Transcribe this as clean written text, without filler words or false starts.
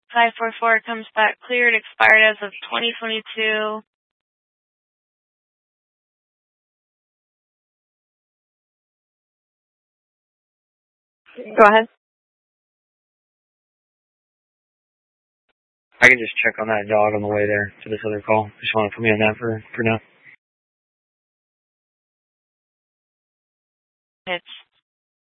544 comes back cleared, expired as of 2022. Go ahead. I can just check on that dog on the way there to this other call. Just want to put me on that for now. It's